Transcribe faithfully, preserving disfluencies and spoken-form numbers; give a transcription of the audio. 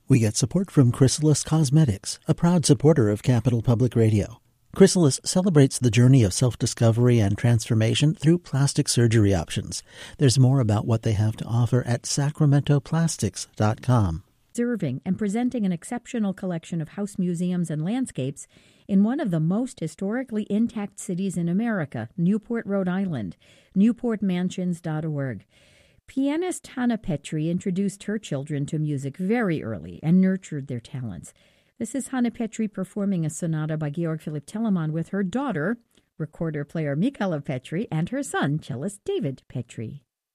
We get support from Chrysalis Cosmetics, a proud supporter of Capital Public Radio. Chrysalis celebrates the journey of self-discovery and transformation through plastic surgery options. There's more about what they have to offer at sacramento plastics dot com. Preserving and presenting an exceptional collection of house museums and landscapes in one of the most historically intact cities in America, Newport, Rhode Island, newport mansions dot org. Pianist Hannah Petrie introduced her children to music very early and nurtured their talents. This is Hannah Petrie performing a sonata by Georg Philipp Telemann with her daughter, recorder-player Michaela Petrie, and her son, cellist David Petrie.